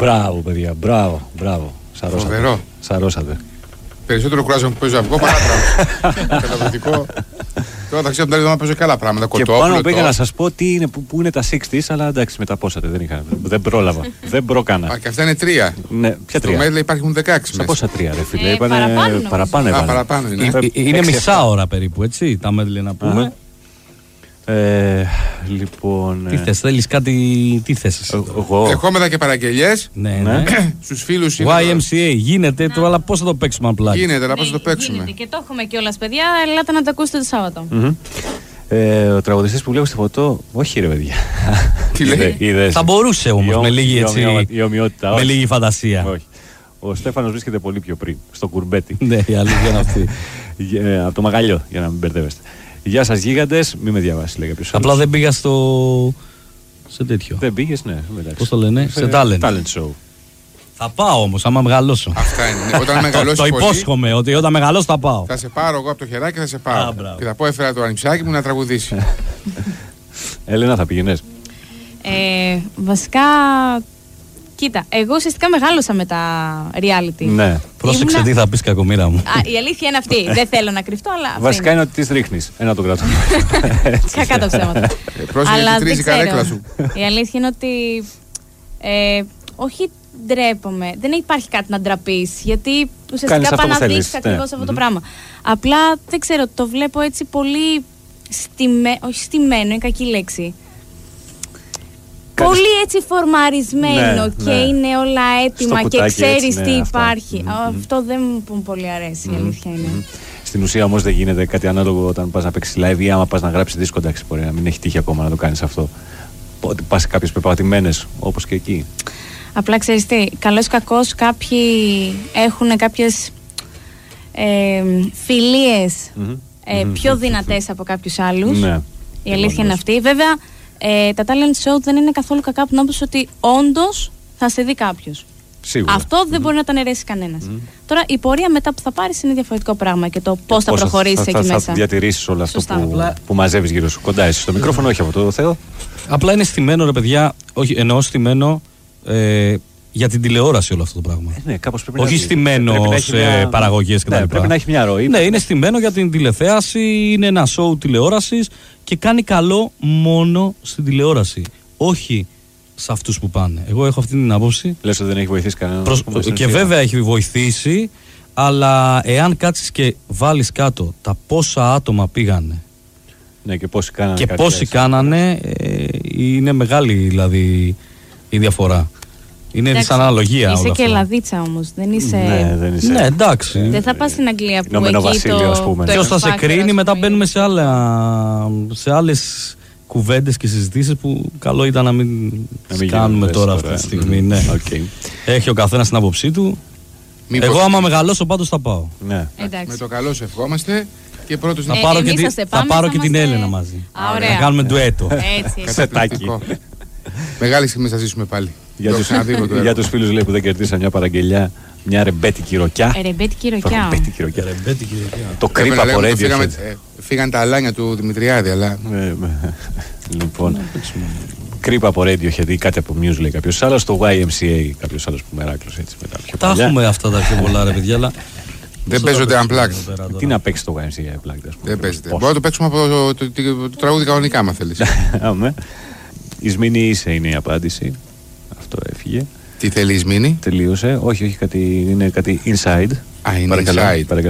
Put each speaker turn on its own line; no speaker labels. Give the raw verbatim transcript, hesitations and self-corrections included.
Μπράβο, παιδιά, μπράβο, μπράβο.
Φοβερό.
Σαρώσατε.
Περισσότερο κουράζω που παίζω αυγό παρά πράγμα. Καταπληκτικό. Τώρα θα ξέρω ότι δεν παίζω καλά πράγματα.
Και πάνω πήγα να σας πω τι είναι, που, που είναι τα εξήντα, αλλά εντάξει, μεταπόσατε. Δεν, είχα, δεν πρόλαβα. Δεν προκάνα.
Α, και αυτά είναι τρία.
Ναι, ποια τρία.
Στο Medley υπάρχουν δεκαέξι.
Στα πόσα τρία, ρε φίλε.
Ε,
Είπανε,
παραπάνω,
παραπάνω.
Α, παραπάνω είναι.
Ε, είναι μισά ώρα περίπου, έτσι, τα Medley να πούμε.
Ε, λοιπόν.
Τι θες, θέλεις κάτι, τι θες.
Εγώ.
Δεχόμεθα και παραγγελιές.
Ναι, ναι.
Στους φίλους
γουάι εμ σι έι γίνεται, τώρα, αλλά πώς θα το παίξουμε απλά.
Γίνεται, αλλά πώς θα το παίξουμε.
Γίνεται. Και το έχουμε κιόλας, παιδιά. Ελάτε να το ακούσετε το Σάββατο.
Mm-hmm. Ε, ο τραγουδιστής που βλέπω στη φωτό. Όχι, ρε παιδιά.
Τι λέει.
Είδες.
Θα μπορούσε όμως με λίγη,
η
έτσι,
ομοιό, η ομοιότητα,
με λίγη φαντασία.
Όχι. Ο Στέφανος βρίσκεται πολύ πιο πριν, στο κουρμπέτι.
Ναι, η αλήθεια είναι αυτή.
Από το μαγαλιό, για να μην μπερδεύεστε. Γεια σας γίγαντες, μη με διαβάσει, λέει κάποιος άλλος.
Απλά δεν πήγα στο. Σε τέτοιο.
Δεν πήγες, ναι.
Πώς το λένε, σε talent.
Talent show.
Θα πάω όμως, άμα μεγαλώσω.
Αυτά είναι. Ναι. Όταν μεγαλώσει.
Το υπόσχομαι ότι όταν μεγαλώσω θα πάω.
Θα σε πάρω εγώ από το χεράκι και θα σε πάρω.
Α,
και θα πω έφερα το ανιψάκι μου να τραγουδήσει.
Έλενα, θα πήγαινες.
Ε, βασικά. Κοίτα, εγώ ουσιαστικά μεγάλωσα με τα reality.
Ναι.
Πρόσεξε
Ήμουνα...
τι θα πεις, κακομοίρα μου.
Α, η αλήθεια είναι αυτή. Δεν θέλω να κρυφτώ, αλλά.
Βασικά είναι ότι τις ρίχνεις. Ένα το κρατώ.
Κακά τα ψέματα.
Πρόσεχε, τρίζει η καρέκλα σου.
Η αλήθεια είναι ότι. Ε, όχι ντρέπομαι. Δεν υπάρχει κάτι να ντραπείς. Γιατί ουσιαστικά πάει να δείξει ακριβώς αυτό το πράγμα. Απλά δεν ξέρω, το βλέπω έτσι πολύ. Στιμε... Όχι στημένο, είναι κακή λέξη. Πολύ έτσι φορμαρισμένο, ναι, και ναι, είναι όλα έτοιμα και ξέρεις έτσι, ναι, τι υπάρχει. Mm-hmm. Αυτό δεν μου πολύ αρέσει, mm-hmm, η αλήθεια είναι. Mm-hmm.
Στην ουσία όμως δεν γίνεται κάτι ανάλογο όταν πας να παίξεις live ή άμα πας να γράψεις δίσκο, εντάξει, μπορεί να μην έχει τύχει ακόμα να το κάνεις αυτό. Ότι πας σε κάποιες πεπατημένες, όπως και εκεί.
Απλά ξέρεις τι, καλώς κακώς κάποιοι έχουν κάποιες ε, φιλίες mm-hmm, ε, πιο mm-hmm, δυνατές από κάποιους άλλους. Ναι, η αλήθεια είναι αυτή. Βέβαια, Ε, τα talent show δεν είναι καθόλου κακά από την άποψη ότι όντως θα σε δει κάποιος.
Σίγουρα.
Αυτό δεν mm-hmm, μπορεί να τα αναιρέσει κανένας. Mm-hmm. Τώρα η πορεία μετά που θα πάρεις είναι διαφορετικό πράγμα και το πώς θα προχωρήσεις εκεί
θα,
μέσα.
Θα διατηρήσεις όλο αυτό
Σωστά,
που, που μαζεύεις γύρω σου. Κοντά εσύ στο μικρόφωνο, όχι από το Θεό.
Απλά είναι στημένο, ρε παιδιά, όχι, εννοώ στημένο ε, για την τηλεόραση όλο αυτό το πράγμα.
Ε, ναι, κάπως πρέπει
όχι
να,
στημένο σε
μια...
παραγωγές κτλ.
Ναι, πρέπει να έχει μια ροή.
Ναι, είναι στημένο για την τηλεθέαση, είναι ένα show τηλεόρασης και κάνει καλό μόνο στην τηλεόραση. Όχι σε αυτούς που πάνε. Εγώ έχω αυτή την άποψη.
Λες ότι δεν έχει βοηθήσει κανέναν.
Προς... Και βέβαια έχει βοηθήσει, αλλά εάν κάτσεις και βάλεις κάτω τα πόσα άτομα πήγανε.
Ναι, και πόσοι κάνανε.
Και πόσοι κάνανε, ε, είναι μεγάλη δηλαδή η διαφορά. Είναι
εντάξει,
δυσαναλογία.
Είσαι και λαδίτσα όμως. Δεν είσαι.
Ναι, δεν είσαι.
Ναι, εντάξει.
Ε, δεν θα πας στην Αγγλία που εκεί
Βασίλειο,
το,
ας πούμε.
Ποιος θα σε κρίνει, μετά μπαίνουμε σε, άλλα, σε άλλες κουβέντες και συζητήσεις που καλό ήταν να μην, να μην κάνουμε τώρα αυτή τη στιγμή. Mm. Ναι. Okay. Έχει ο καθένας την άποψή του. Μήπως... Εγώ άμα μεγαλώσω πάντως θα πάω.
Ναι.
Με το καλό σε ευχόμαστε. Και πρώτος
θα
ε,
πάρω, και, τη,
πάμε,
θα πάρω και
είμαστε...
την Έλενα μαζί.
Α, ωραία.
Να κάνουμε ντουέτο.
Έτσι.
Σετάκι.
Μεγάλη στιγμή θα ζήσουμε πάλι.
Για τους, για τους φίλους λέει, που δεν κερδίσαν μια παραγγελιά, μια ρεμπέτικη ροκιά.
Ε, ρεμπέτικη ροκιά.
Ρεμπέτικη ροκιά. Το κρύπα από Radio.
Φύγαν τα αλάνια του Δημητριάδη, αλλά.
Λοιπόν. Κρύπα από Radio ή κάτι από Muse λέει κάποιος άλλος. Το γουάι εμ σι έι κάποιος άλλος που μεράκλωσε έτσι μετά.
Τα έχουμε αυτά τα πιο πολλά, ρε παιδιά, αλλά.
Δεν παίζονται unplugged.
Τι να παίξει το γουάι εμ σι έι unplugged, ας πούμε.
Δεν παίζεται. Μπορούμε να το παίξουμε από το τραγούδι κανονικά, άμα θέλεις.
Η Σμήνη είσαι είναι η απάντηση. Αυτό έφυγε.
Τι θέλει η Σμήνη?
Τελείωσε. Όχι, όχι, κάτι, είναι κάτι inside.
Α, είναι inside.